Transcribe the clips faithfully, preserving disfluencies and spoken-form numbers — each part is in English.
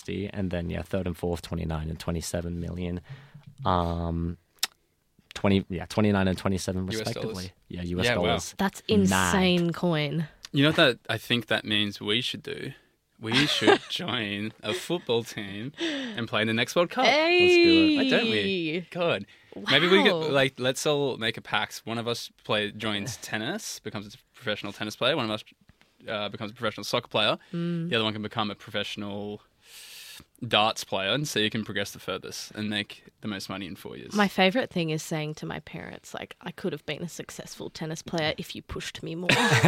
and then yeah, third and fourth, twenty-nine and twenty-seven million. Um, twenty yeah, twenty-nine and twenty-seven respectively. Yeah, U S Yeah, wow. dollars. That's insane Mad. coin. You know what that I think that means we should do? We should join a football team and play in the next World Cup. Hey. Why don't we? God. Maybe we get, Wow. like, let's all make a pact. One of us play joins tennis, becomes a professional tennis player. One of us uh, becomes a professional soccer player. Mm. The other one can become a professional darts player, and so you can progress the furthest and make the most money in four years. My favourite thing is saying to my parents, like, I could have been a successful tennis player if you pushed me more.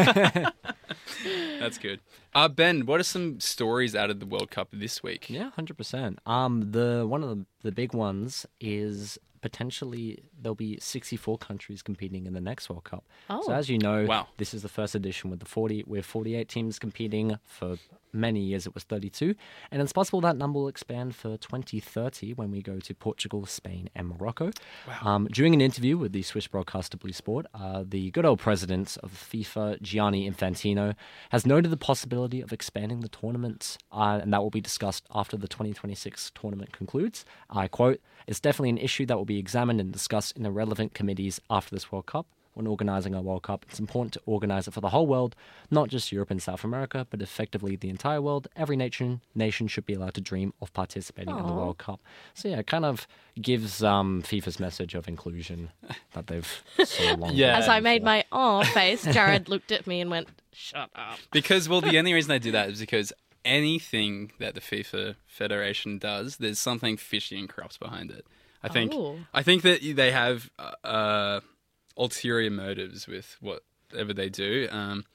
That's good. Uh, Ben, what are some stories out of the World Cup this week? Yeah, one hundred percent. Um, the one of the, the big ones is potentially there'll be sixty-four countries competing in the next World Cup. Oh. So as you know, Wow. this is the first edition with the forty with forty-eight teams competing. For many years it was thirty-two, and it's possible that number will expand for twenty thirty when we go to Portugal, Spain and Morocco. Wow. Um, during an interview with the Swiss broadcaster Blue Sport, uh, the good old president of FIFA, Gianni Infantino, has noted the possibility of expanding the tournament, uh, and that will be discussed after the twenty twenty-six tournament concludes. I quote, "It's definitely an issue that will be examined and discussed in the relevant committees after this World Cup. When organising a World Cup, it's important to organise it for the whole world, not just Europe and South America, but effectively the entire world. Every nation nation should be allowed to dream of participating in the Aw. World Cup." So yeah, it kind of gives um, FIFA's message of inclusion that they've so long. Yeah. As I made my oh face, Jared looked at me and went, shut up. Because, well, the only reason I do that is because anything that the FIFA Federation does, there's something fishy and corrupt behind it. I think. Oh. I think that they have uh, uh, ulterior motives with whatever they do. Um,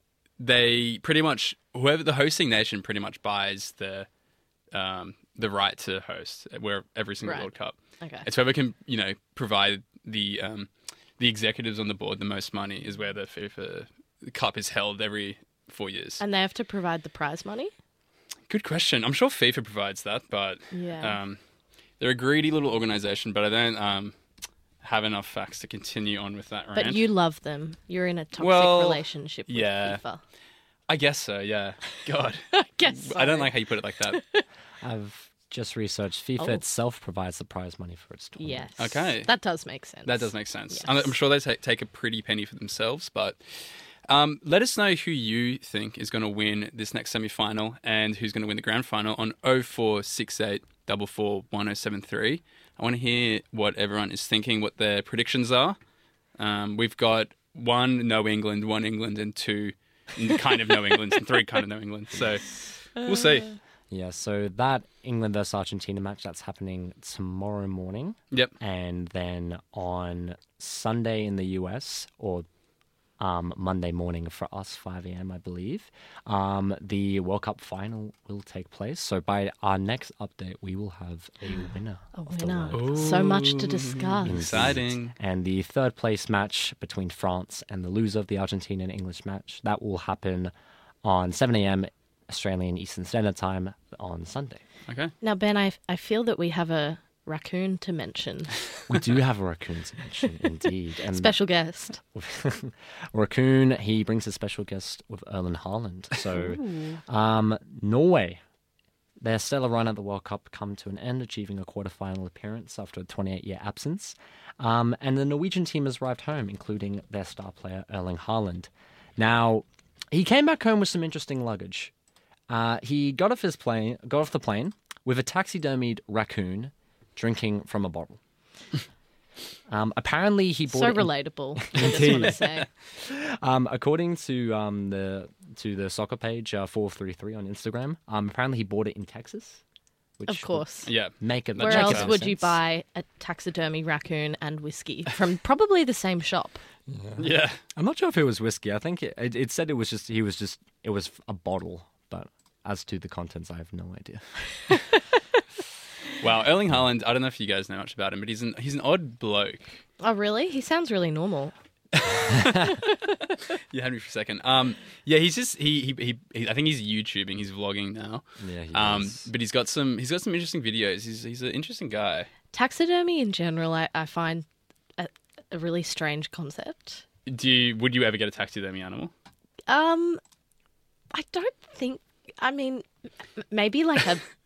they pretty much whoever the hosting nation pretty much buys the um, the right to host where every single Right. World Cup. Okay. It's whoever can you know provide the um, the executives on the board the most money is where the FIFA Cup is held every four years. And they have to provide the prize money? Good question. I'm sure FIFA provides that, but Yeah. um, they're a greedy little organisation, but I don't um, have enough facts to continue on with that rant. But you love them. You're in a toxic Well, relationship with yeah. FIFA. I guess so, yeah. God. I guess so. I don't like how you put it like that. I've just researched FIFA Oh. itself provides the prize money for its tournament. Yes. Okay. That does make sense. That does make sense. Yes. I'm, I'm sure they take, take a pretty penny for themselves, but um, let us know who you think is going to win this next semi-final and who's going to win the grand final on oh four six eight four four one oh seven three. I want to hear what everyone is thinking, what their predictions are. Um, we've got one no England, one England, and two kind of no England, and three kind of no England. So we'll see. Yeah, so that England versus Argentina match, that's happening tomorrow morning. Yep. And then on Sunday in the U S, or um, Monday morning for us, five a.m., I believe, um, the World Cup final will take place. So by our next update, we will have a winner. A of the winner. World Cup. So much to discuss. Indeed. Exciting. And the third place match between France and the loser of the Argentina and English match, that will happen on seven a.m. Australian Eastern Standard Time on Sunday. Okay. Now, Ben, I, I feel that we have a raccoon to mention. We do have a raccoon to mention, indeed. And Special guest. Raccoon, he brings a special guest with Erling Haaland. So, um, Norway, their stellar run at the World Cup come to an end, achieving a quarterfinal appearance after a twenty-eight year absence. Um, and the Norwegian team has arrived home, including their star player Erling Haaland. Now, he came back home with some interesting luggage. Uh, he got off his plane, got off the plane with a taxidermied raccoon drinking from a bottle. Um, apparently, he bought So it in- relatable. I just want to say. Um, according to um, the to the soccer page uh, four three three on Instagram, um, apparently he bought it in Texas. Which Of course. Yeah. would make it. Where Where check make it else it out. would sense. you buy a taxidermy raccoon and whiskey from probably the same shop? Yeah. I'm not sure if it was whiskey. I think it, it, it said it was just he was just it was a bottle, but as to the contents, I have no idea. Wow. Erling Haaland, I don't know if you guys know much about him, but he's an, he's an odd bloke. Oh, really? He sounds really normal. You had me for a second. Um, yeah, he's just he, he he he. I think he's YouTubing. He's vlogging now. Yeah, he Um, is. but he's got some he's got some interesting videos. He's he's an interesting guy. Taxidermy in general, I, I find a, a really strange concept. Do you would you ever get a taxidermy animal? Um, I don't think. I mean, m- maybe like a